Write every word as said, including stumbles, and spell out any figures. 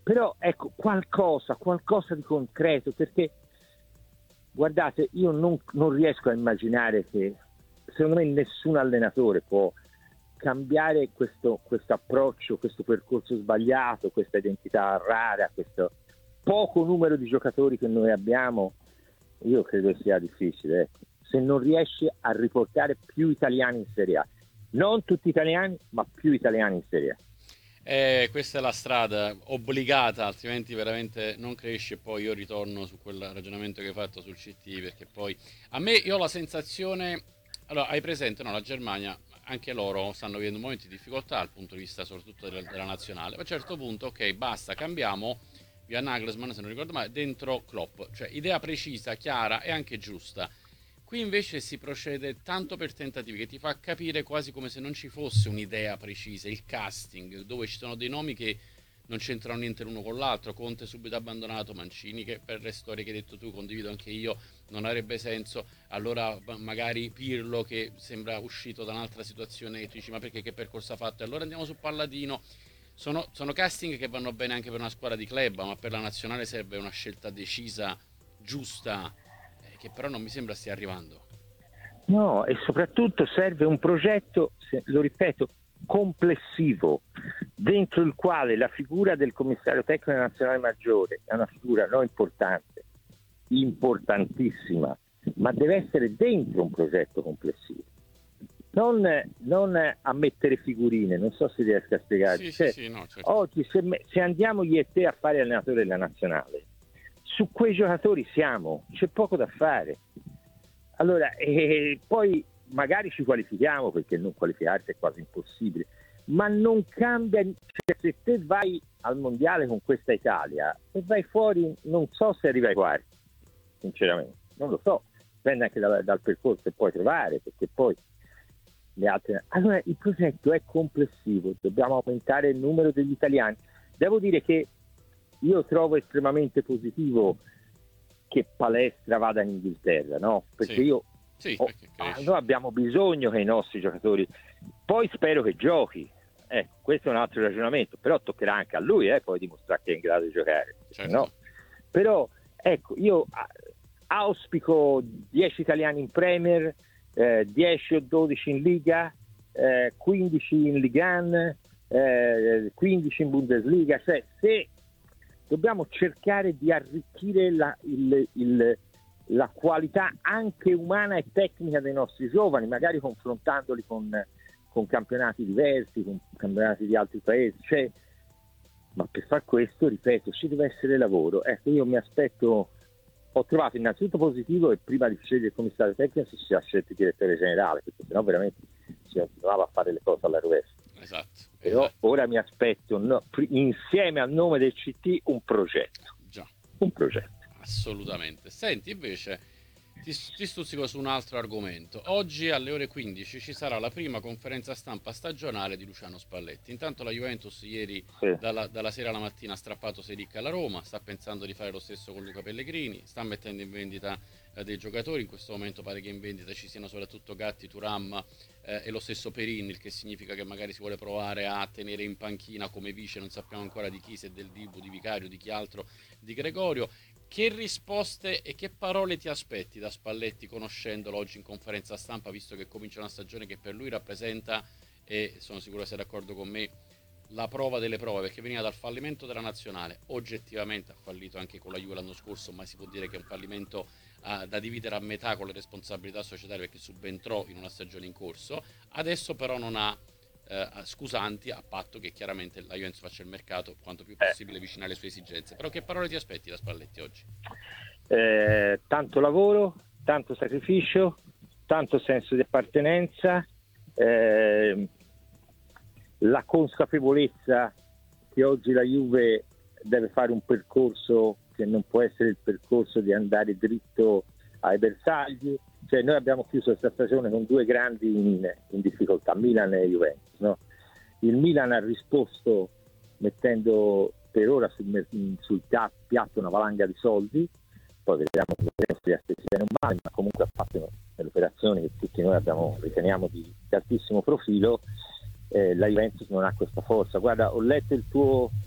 però ecco qualcosa, qualcosa di concreto, perché guardate, io non, non riesco a immaginare che, secondo me nessun allenatore può cambiare questo, questo approccio, questo percorso sbagliato, questa identità rara, questo poco numero di giocatori che noi abbiamo. Io credo sia difficile, ecco. Se non riesce a riportare più italiani in Serie A, non tutti italiani, ma più italiani in Serie A. Eh, questa è la strada obbligata, altrimenti veramente non cresce. E poi io ritorno su quel ragionamento che hai fatto sul C T, perché poi a me, io ho la sensazione, allora hai presente, no, la Germania, anche loro stanno vivendo momenti di difficoltà dal punto di vista soprattutto della, della nazionale. A un certo punto, ok, basta, cambiamo, via Nagelsmann se non ricordo male, dentro Klopp, cioè idea precisa, chiara e anche giusta. Qui invece si procede tanto per tentativi, che ti fa capire quasi come se non ci fosse un'idea precisa, il casting, dove ci sono dei nomi che non c'entrano niente l'uno con l'altro. Conte subito abbandonato, Mancini, che per le storie che hai detto tu, condivido anche io, non avrebbe senso. Allora magari Pirlo, che sembra uscito da un'altra situazione, che tu dici ma perché, che percorso ha fatto? E allora andiamo su Palladino. Sono, sono casting che vanno bene anche per una squadra di club, ma per la nazionale serve una scelta decisa, giusta, che però non mi sembra stia arrivando. No, e soprattutto serve un progetto, lo ripeto, complessivo, dentro il quale la figura del commissario tecnico nazionale maggiore è una figura non importante, importantissima, ma deve essere dentro un progetto complessivo. Non, non a mettere figurine, non so se riesco a spiegare. Sì, cioè, sì, sì, no, certo. Oggi se, se andiamo io e te a fare allenatore della nazionale, su quei giocatori siamo, c'è poco da fare. Allora, eh, poi magari ci qualifichiamo, perché non qualificarsi è quasi impossibile, ma non cambia. Cioè, se te vai al mondiale con questa Italia e vai fuori, non so se arrivi ai quarti, sinceramente, non lo so, dipende anche dal, dal percorso che puoi trovare, perché poi le altre. Allora, il progetto è complessivo, dobbiamo aumentare il numero degli italiani. Devo dire che io trovo estremamente positivo che Palestra vada in Inghilterra, no? Perché sì. io Sì, oh, perché noi abbiamo bisogno che i nostri giocatori, poi spero che giochi, ecco, questo è un altro ragionamento, però toccherà anche a lui eh, poi dimostrare che è in grado di giocare, certo. no? Però ecco, io auspico dieci italiani in Premier, eh, dieci o dodici in Liga, eh, quindici in Ligue uno, eh, quindici in Bundesliga, cioè se dobbiamo cercare di arricchire la, il, il, la qualità anche umana e tecnica dei nostri giovani, magari confrontandoli con, con campionati diversi, con campionati di altri paesi. Cioè, ma per far questo, ripeto, ci deve essere lavoro. Ecco, io mi aspetto, ho trovato innanzitutto positivo che prima di scegliere il commissario tecnico si sia scelto il direttore generale, perché sennò veramente si continuava a fare le cose alla rovescia. Esatto. Però esatto. ora mi aspetto, no, insieme al nome del C T, un progetto. Già. Un progetto. Assolutamente. Senti, invece ti, ti stuzzico su un altro argomento. Oggi alle ore quindici ci sarà la prima conferenza stampa stagionale di Luciano Spalletti. Intanto la Juventus ieri Sì. dalla, dalla sera alla mattina ha strappato Selic alla Roma, sta pensando di fare lo stesso con Luca Pellegrini, sta mettendo in vendita eh, dei giocatori. In questo momento pare che in vendita ci siano soprattutto Gatti, Thuram eh, e lo stesso Perin, il che significa che magari si vuole provare a tenere in panchina come vice, non sappiamo ancora di chi, se del Dibu, di Vicario, di chi altro, di Gregorio. Che risposte e che parole ti aspetti da Spalletti, conoscendolo oggi in conferenza stampa, visto che comincia una stagione che per lui rappresenta, e sono sicuro che sei d'accordo con me, la prova delle prove, perché veniva dal fallimento della nazionale, oggettivamente ha fallito anche con la Juve l'anno scorso, ma si può dire che è un fallimento uh, da dividere a metà con le responsabilità societarie, perché subentrò in una stagione in corso. Adesso però non ha Uh, scusanti, a patto che chiaramente la Juventus faccia il mercato quanto più possibile vicino alle sue esigenze. Però che parole ti aspetti da Spalletti oggi? Eh, tanto lavoro, tanto sacrificio, tanto senso di appartenenza, eh, la consapevolezza che oggi la Juve deve fare un percorso che non può essere il percorso di andare dritto ai bersagli. Cioè, noi abbiamo chiuso questa stagione con due grandi in, in difficoltà, Milan e Juventus, no? Il Milan ha risposto mettendo per ora sul, sul piatto una valanga di soldi, poi vediamo se si riesce o male, ma comunque ha fatto delle operazioni che tutti noi abbiamo, riteniamo di, di altissimo profilo. Eh, la Juventus non ha questa forza. Guarda, ho letto il tuo